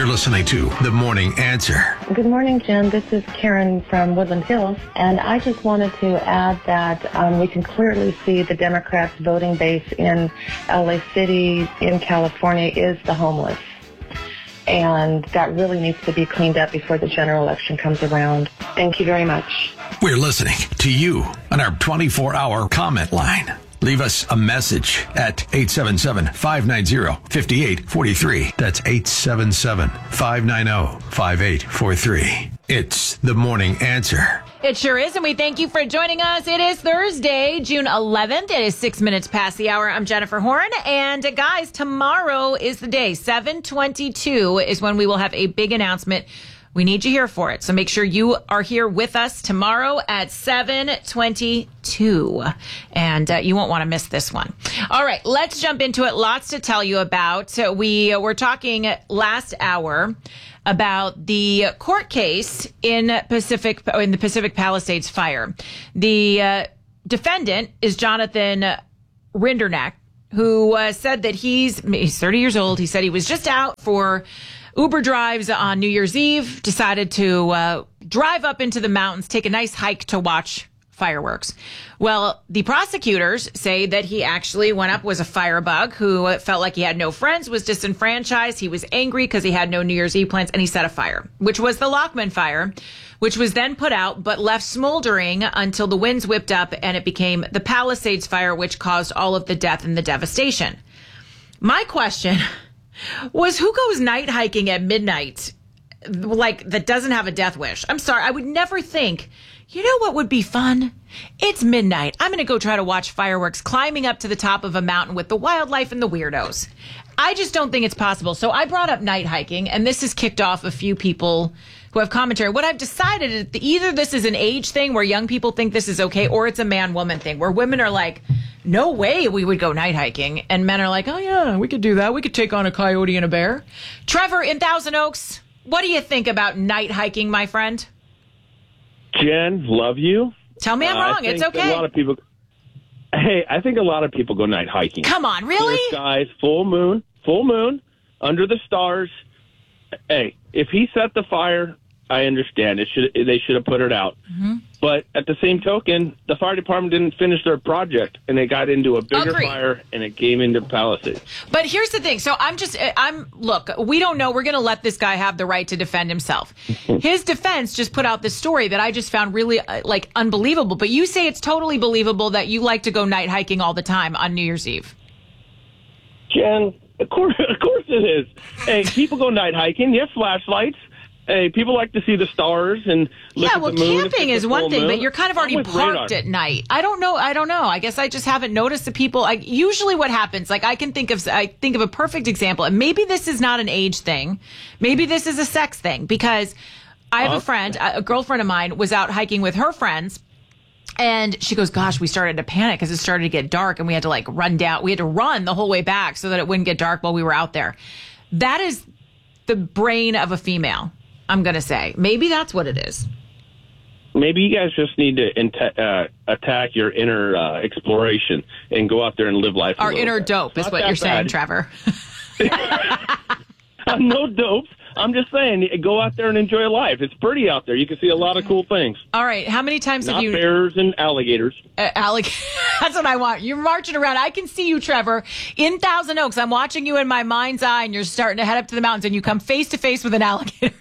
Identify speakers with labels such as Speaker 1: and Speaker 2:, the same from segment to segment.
Speaker 1: listening to The Morning Answer.
Speaker 2: Good morning, Jen. This is Karen from Woodland Hills, and I just wanted to add that we can clearly see the Democrats' voting base in LA City, in California, is the homeless. And that really needs to be cleaned up before the general election comes around. Thank you very much.
Speaker 1: We're listening to you on our 24-hour comment line. Leave us a message at 877-590-5843. That's 877-590-5843. It's The Morning Answer.
Speaker 3: It sure is, and we thank you for joining us. It is Thursday, June 11th. It is 6 minutes past the hour. I'm Jennifer Horn, and guys, tomorrow is the day. 7:22 is when we will have a big announcement. We need you here for it. So make sure you are here with us tomorrow at 7:22. And you won't want to miss this one. All right, let's jump into it. Lots to tell you about. We were talking last hour about the court case in the Pacific Palisades fire. The defendant is Jonathan Rinderknecht, who said that he's 30 years old. He said he was just out for Uber drives on New Year's Eve, decided to drive up into the mountains, take a nice hike to watch fireworks. Well, the prosecutors say that he actually went up, was a firebug who felt like he had no friends, was disenfranchised. He was angry because he had no New Year's Eve plans, and he set a fire, which was the Lockman fire, which was then put out but left smoldering until the winds whipped up and it became the Palisades fire, which caused all of the death and the devastation. My question was, who goes night hiking at midnight, like, that doesn't have a death wish? I'm sorry, I would never think, you know what would be fun? It's midnight. I'm going to go try to watch fireworks climbing up to the top of a mountain with the wildlife and the weirdos. I just don't think it's possible. So I brought up night hiking, and this has kicked off a few people who have commentary. What I've decided is that either this is an age thing where young people think this is okay, or it's a man-woman thing where women are like, no way we would go night hiking. And men are like, oh, yeah, we could do that. We could take on a coyote and a bear. Trevor in Thousand Oaks, what do you think about night hiking, my friend?
Speaker 4: Jen, love you.
Speaker 3: Tell me I'm wrong. It's okay.
Speaker 4: I think a lot of people go night hiking.
Speaker 3: Come on, really?
Speaker 4: Clear skies, full moon, under the stars. Hey, if he set the fire, I understand. They should have put it out. Mm-hmm. But at the same token, the fire department didn't finish their project, and they got into a bigger fire, and it came into Palisades.
Speaker 3: But here's the thing. So look, we don't know. We're going to let this guy have the right to defend himself. His defense just put out this story that I just found really, unbelievable. But you say it's totally believable that you like to go night hiking all the time on New Year's Eve.
Speaker 4: Jen, of course it is. Hey, people go night hiking. You have flashlights. Hey, people like to see the stars and look at the moon. Yeah, well, camping
Speaker 3: is one thing, but you're kind of already parked at night. I don't know. I guess I just haven't noticed the people. Usually what happens, I think of a perfect example, and maybe this is not an age thing. Maybe this is a sex thing, because I have a friend, a girlfriend of mine was out hiking with her friends, and she goes, gosh, we started to panic because it started to get dark, and we had to run down. We had to run the whole way back so that it wouldn't get dark while we were out there. That is the brain of a female, I'm going to say. Maybe that's what it is.
Speaker 4: Maybe you guys just need to attack your inner exploration and go out there and live life.
Speaker 3: Our inner dope is what you're saying, Trevor.
Speaker 4: I'm no dope. I'm just saying, go out there and enjoy life. It's pretty out there. You can see a lot of cool things.
Speaker 3: All right. How many times have you...
Speaker 4: Not bears and alligators.
Speaker 3: That's what I want. You're marching around. I can see you, Trevor, in Thousand Oaks. I'm watching you in my mind's eye, and you're starting to head up to the mountains, and you come face to face with an alligator.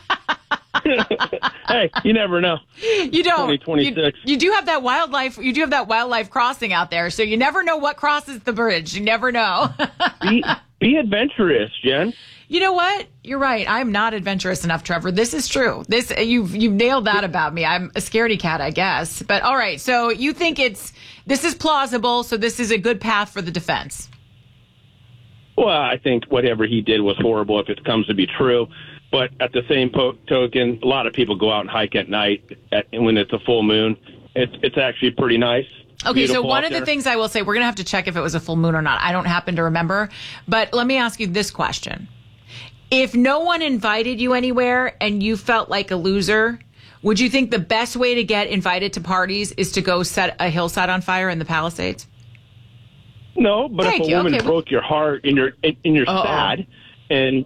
Speaker 4: Hey, you never know.
Speaker 3: You don't.
Speaker 4: 2026.
Speaker 3: You do have that wildlife. You do have that wildlife crossing out there, so you never know what crosses the bridge. You never know.
Speaker 4: Be adventurous, Jen.
Speaker 3: You know what? You're right. I'm not adventurous enough, Trevor. This is true. You've nailed that about me. I'm a scaredy cat, I guess. But all right. So you think this is plausible. So this is a good path for the defense.
Speaker 4: Well, I think whatever he did was horrible if it comes to be true. But at the same token, a lot of people go out and hike at night when it's a full moon. It's actually pretty nice.
Speaker 3: Okay, so one of the things I will say, we're going to have to check if it was a full moon or not. I don't happen to remember. But let me ask you this question. If no one invited you anywhere and you felt like a loser, would you think the best way to get invited to parties is to go set a hillside on fire in the Palisades?
Speaker 4: No, but if a woman broke your heart and you're sad, and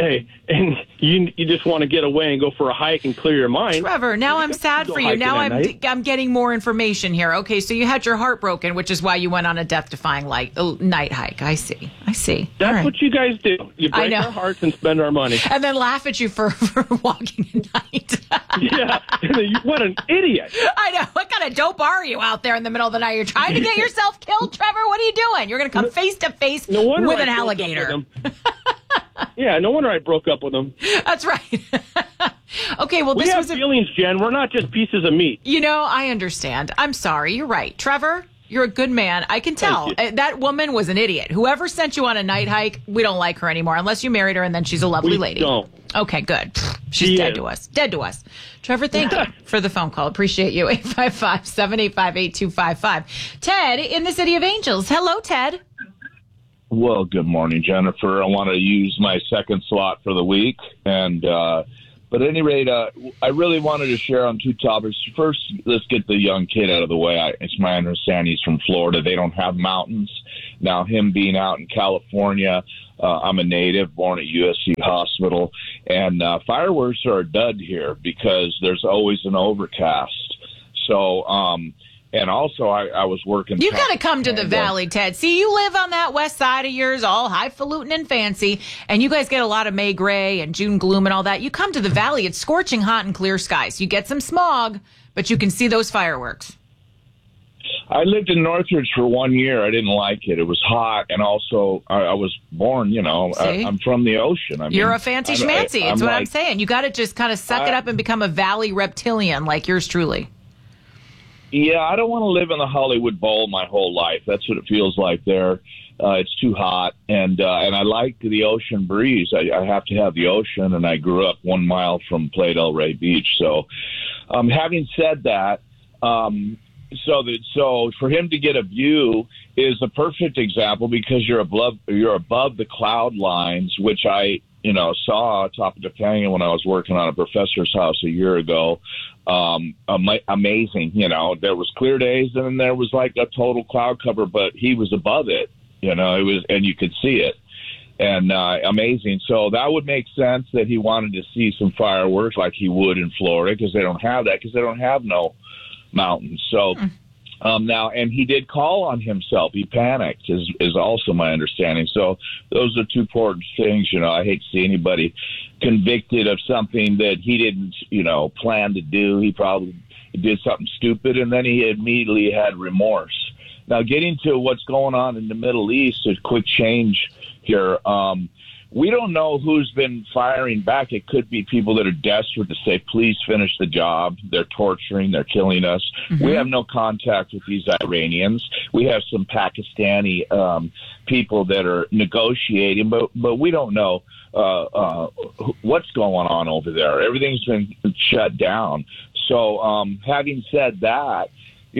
Speaker 4: you just want to get away and go for a hike and clear your mind.
Speaker 3: Trevor, now I'm sad for you. Now I'm getting more information here. Okay, so you had your heart broken, which is why you went on a death-defying night hike. I see.
Speaker 4: That's what you guys do. You break our hearts and spend our money.
Speaker 3: And then laugh at you for walking at night.
Speaker 4: Yeah, what an idiot.
Speaker 3: I know. What kind of dope are you out there in the middle of the night? You're trying to get yourself killed, Trevor? What are you doing? You're going to come face to face with an alligator.
Speaker 4: Yeah, no wonder I broke up with him.
Speaker 3: That's right. Okay, well,
Speaker 4: we have feelings, Jen. We're not just pieces of meat.
Speaker 3: I understand. I'm sorry. You're right. Trevor, you're a good man. I can tell. That woman was an idiot. Whoever sent you on a night hike, we don't like her anymore, unless you married her and then she's a lovely lady.
Speaker 4: Don't.
Speaker 3: Okay, good. She's dead to us. Dead to us. Trevor, thank you for the phone call. Appreciate you. 855-785-8255. Ted in the City of Angels. Hello, Ted.
Speaker 5: Well, good morning, Jennifer. I want to use my second slot for the week. And, but at any rate, I really wanted to share on two topics. First, let's get the young kid out of the way. It's my understanding he's from Florida. They don't have mountains. Now, him being out in California, I'm a native, born at USC Hospital. And fireworks are a dud here because there's always an overcast. So, and also, I was working.
Speaker 3: You got to come to the Valley, Ted. See, you live on that west side of yours, all highfalutin and fancy, and you guys get a lot of May gray and June gloom and all that. You come to the Valley, it's scorching hot and clear skies. You get some smog, but you can see those fireworks.
Speaker 5: I lived in Northridge for 1 year. I didn't like it. It was hot, and also I was born, I'm from the ocean.
Speaker 3: You're a fancy schmancy. That's what I'm saying. You got to just kind of suck it up and become a Valley reptilian like yours truly.
Speaker 5: Yeah, I don't want to live in the Hollywood Bowl my whole life. That's what it feels like there. It's too hot, and I like the ocean breeze. I have to have the ocean, and I grew up 1 mile from Playa del Rey Beach. So, having said that, so for him to get a view is a perfect example because you're above the cloud lines, which I saw atop of the canyon when I was working on a professor's house a year ago. Amazing. There was clear days and then there was like a total cloud cover, but he was above it, and you could see it, and amazing. So that would make sense that he wanted to see some fireworks like he would in Florida because they don't have that because they don't have no mountains. So now, and he did call on himself. He panicked is also my understanding. So those are two important things. I hate to see anybody convicted of something that he didn't, plan to do. He probably did something stupid, and then he immediately had remorse. Now, getting to what's going on in the Middle East, a quick change here. We don't know who's been firing back. It could be people that are desperate to say, please finish the job. They're torturing. They're killing us. Mm-hmm. We have no contact with these Iranians. We have some Pakistani people that are negotiating, but we don't know what's going on over there. Everything's been shut down. So having said that,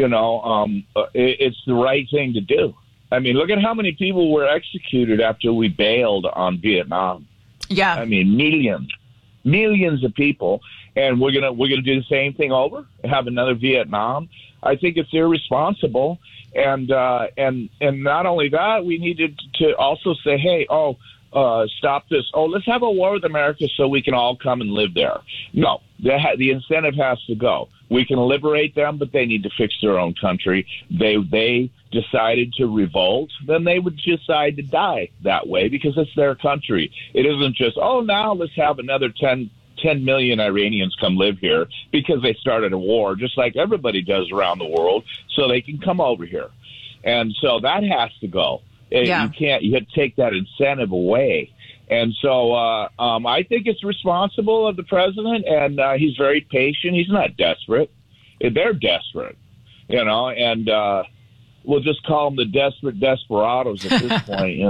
Speaker 5: it's the right thing to do. I mean, look at how many people were executed after we bailed on Vietnam.
Speaker 3: Yeah.
Speaker 5: I mean, millions of people, and we're gonna do the same thing over, have another Vietnam. I think it's irresponsible, and not only that, we needed to also say, hey, stop this. Oh, let's have a war with America so we can all come and live there. No, the incentive has to go. We can liberate them, but they need to fix their own country. They decided to revolt, then they would decide to die that way because it's their country. It isn't just, now let's have another 10 million Iranians come live here because they started a war, just like everybody does around the world, so they can come over here. And so that has to go. Yeah. You have to take that incentive away. And so I think it's responsible of the president, and he's very patient. He's not desperate. They're desperate, and we'll just call them the desperate desperados at this point.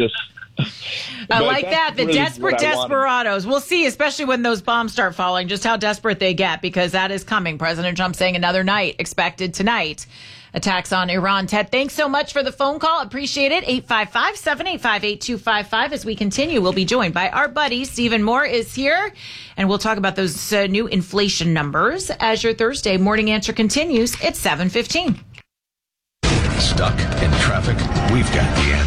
Speaker 3: I like that. The really desperate desperados. We'll see, especially when those bombs start falling, just how desperate they get, because that is coming. President Trump saying another night expected tonight. Attacks on Iran. Ted, thanks so much for the phone call. Appreciate it. 855-785-8255. As we continue, we'll be joined by our buddy Stephen Moore is here, and we'll talk about those new inflation numbers as your Thursday morning answer continues. It's 7:15.
Speaker 1: Stuck in traffic? We've got the answer.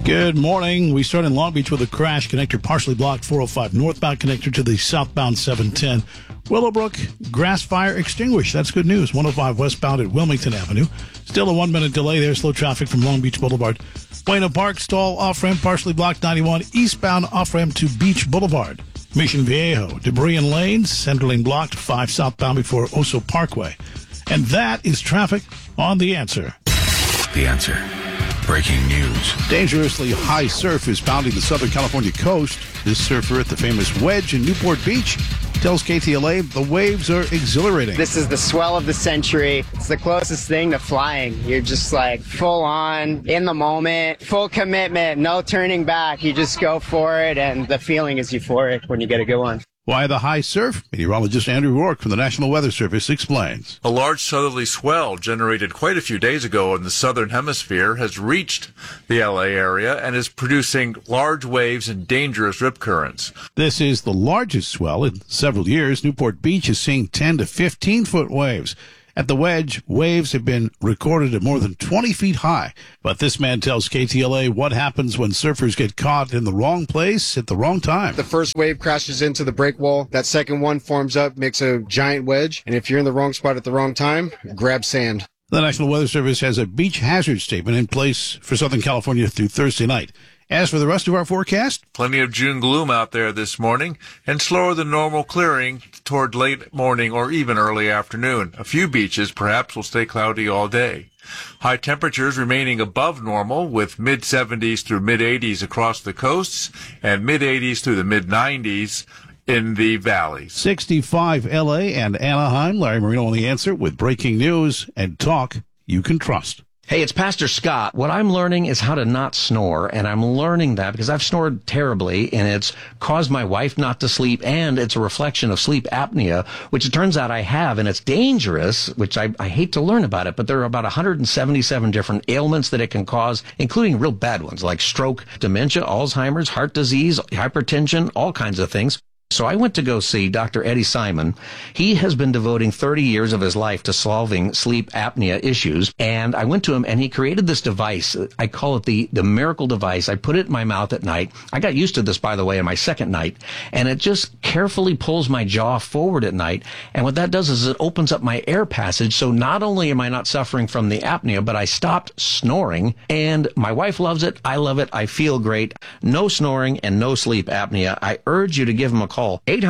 Speaker 6: Good morning. We start in Long Beach with a crash. Connector partially blocked, 405 northbound connector to the southbound 710. Willowbrook, grass fire extinguished. That's good news. 105 westbound at Wilmington Avenue. Still a 1-minute delay there. Slow traffic from Long Beach Boulevard. Bueno Park, stall off-ramp partially blocked, 91 eastbound off-ramp to Beach Boulevard. Mission Viejo, debris in lanes, center lane blocked, 5 southbound before Oso Parkway. And that is traffic on The Answer.
Speaker 1: The Answer. Breaking news.
Speaker 6: Dangerously high surf is pounding the Southern California coast. This surfer at the famous Wedge in Newport Beach tells KTLA the waves are exhilarating.
Speaker 7: This is the swell of the century. It's the closest thing to flying. You're just like full on, in the moment, full commitment, no turning back. You just go for it, and the feeling is euphoric when you get a good one.
Speaker 6: Why the high surf? Meteorologist Andrew Rourke from the National Weather Service explains.
Speaker 8: A large southerly swell generated quite a few days ago in the southern hemisphere has reached the LA area and is producing large waves and dangerous rip currents.
Speaker 6: This is the largest swell in several years. Newport Beach is seeing 10 to 15-foot waves. At the Wedge, waves have been recorded at more than 20 feet high. But this man tells KTLA what happens when surfers get caught in the wrong place at the wrong time.
Speaker 9: The first wave crashes into the break wall. That second one forms up, makes a giant wedge. And if you're in the wrong spot at the wrong time, grab sand.
Speaker 6: The National Weather Service has a beach hazard statement in place for Southern California through Thursday night. As for the rest of our forecast,
Speaker 8: plenty of June gloom out there this morning and slower than normal clearing toward late morning or even early afternoon. A few beaches perhaps will stay cloudy all day. High temperatures remaining above normal with mid-70s through mid-80s across the coasts and mid-80s through the mid-90s in the valleys.
Speaker 6: 65 L.A. and Anaheim. Larry Marino on The Answer with breaking news and talk you can trust.
Speaker 10: Hey, it's Pastor Scott. What I'm learning is how to not snore, and I'm learning that because I've snored terribly, and it's caused my wife not to sleep, and it's a reflection of sleep apnea, which it turns out I have, and it's dangerous, which I hate to learn about it, but there are about 177 different ailments that it can cause, including real bad ones like stroke, dementia, Alzheimer's, heart disease, hypertension, all kinds of things. So I went to go see Dr. Eddie Simon. He has been devoting 30 years of his life to solving sleep apnea issues. And I went to him and he created this device. I call it the miracle device. I put it in my mouth at night. I got used to this, by the way, on my second night. And it just carefully pulls my jaw forward at night. And what that does is it opens up my air passage. So not only am I not suffering from the apnea, but I stopped snoring. And my wife loves it. I love it. I feel great. No snoring and no sleep apnea. I urge you to give him a call.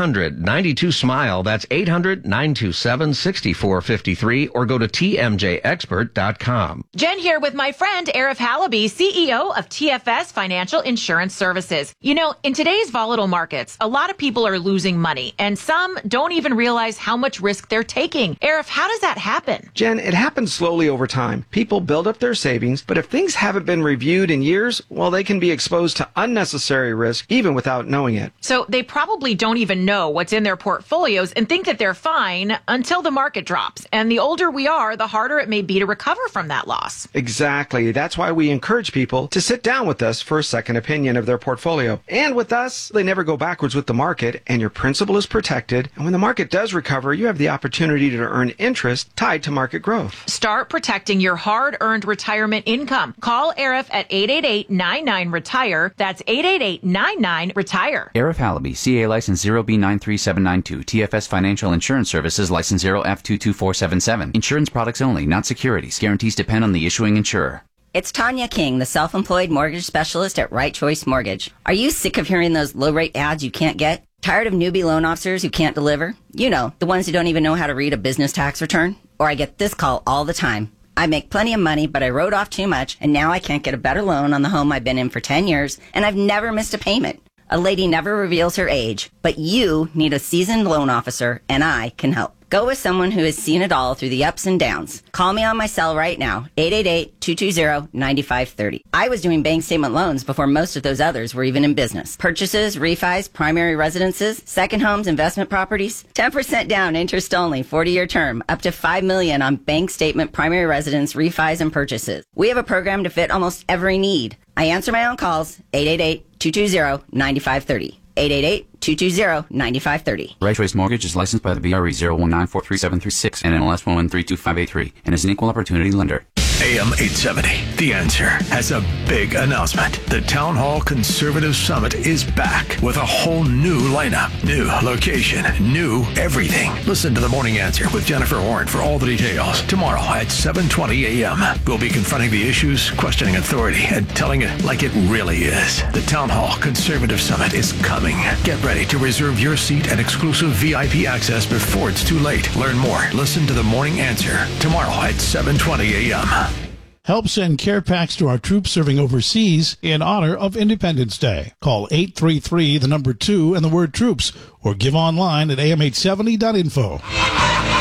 Speaker 10: 800-92-SMILE. That's 800-927-6453 or go to tmjexpert.com.
Speaker 3: Jen here with my friend Arif Halaby, CEO of TFS Financial Insurance Services. You know, in today's volatile markets, a lot of people are losing money and some don't even realize how much risk they're taking. Arif, how does that happen?
Speaker 11: Jen, it happens slowly over time. People build up their savings, but if things haven't been reviewed in years, well, they can be exposed to unnecessary risk even without knowing it.
Speaker 3: So they probably don't even know what's in their portfolios and think that they're fine until the market drops. And the older we are, the harder it may be to recover from that loss.
Speaker 11: Exactly. That's why we encourage people to sit down with us for a second opinion of their portfolio. And with us, they never go backwards with the market, and your principal is protected. And when the market does recover, you have the opportunity to earn interest tied to market growth.
Speaker 3: Start protecting your hard-earned retirement income. Call Arif at 888-99-RETIRE. That's 888-99-RETIRE.
Speaker 12: Arif Halaby, CA license 0B93792, TFS Financial Insurance Services, license 0F22477. Insurance products only, not securities. Guarantees depend on the issuing insurer.
Speaker 13: It's Tanya King, the self-employed mortgage specialist at Right Choice Mortgage. Are you sick of hearing those low-rate ads you can't get? Tired of newbie loan officers who can't deliver? You know, the ones who don't even know how to read a business tax return? Or I get this call all the time. I make plenty of money, but I wrote off too much, and now I can't get a better loan on the home I've been in for 10 years, and I've never missed a payment. A lady never reveals her age, but you need a seasoned loan officer, and I can help. Go with someone who has seen it all through the ups and downs. Call me on my cell right now, 888-220-9530. I was doing bank statement loans before most of those others were even in business. Purchases, refis, primary residences, second homes, investment properties. 10% down, interest only, 40-year term, up to $5 million on bank statement, primary residence, refis, and purchases. We have a program to fit almost every need. I answer my own calls, 888-220-9530. 888-220-9530.
Speaker 12: Right Choice Mortgage is licensed by the BRE 019437336 and NLS 1132583 and is an equal opportunity lender.
Speaker 1: AM 870, The Answer, has a big announcement. The Town Hall Conservative Summit is back with a whole new lineup, new location, new everything. Listen to The Morning Answer with Jennifer Horn for all the details. Tomorrow at 7:20 a.m. We'll be confronting the issues, questioning authority, and telling it like it really is. The Town Hall Conservative Summit is coming. Get ready to reserve your seat and exclusive VIP access before it's too late. Learn more. Listen to The Morning Answer tomorrow at 7:20 a.m.
Speaker 6: Help send care packs to our troops serving overseas in honor of Independence Day. Call 833 the number 2 and the word troops, or give online at am870.info.